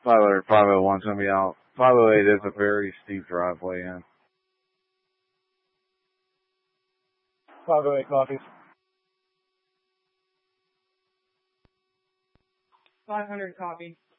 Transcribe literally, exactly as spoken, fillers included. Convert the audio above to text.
five hundred, five oh one's gonna be out. five oh eight is a very steep driveway in. five oh eight copies. five hundred copy.